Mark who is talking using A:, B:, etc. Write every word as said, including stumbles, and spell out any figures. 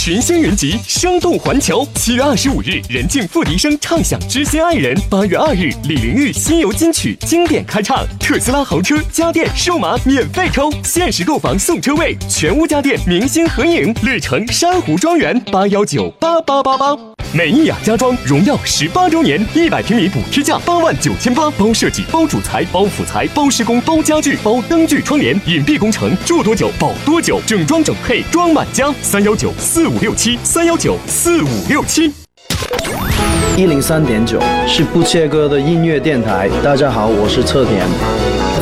A: 群星云集，生动环球。七月二十五日，任静、付笛声唱响《知心爱人》；八月二日，李玲玉新游金曲经典开唱。特斯拉豪车、家电、数码免费抽，限时购房送车位，全屋家电明星合影，绿城珊瑚庄园八幺九八八八八。美意雅家装荣耀十八周年，一百平米补贴价八万九千八，包设计、包主材、包辅材、包施工、包家具、包灯具窗帘，隐蔽工程，住多久保多久，整装整配装满家。三幺九四五六七，三幺九四五六七。
B: 一零三点九是不切割的音乐电台。大家好，我是侧田。